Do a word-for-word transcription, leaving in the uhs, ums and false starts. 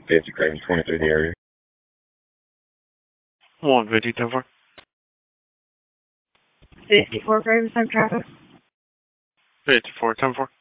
fifty Craven twenty-three the area. one fifty, ten four. fifty-four Craven, same traffic. fifty-four, ten four.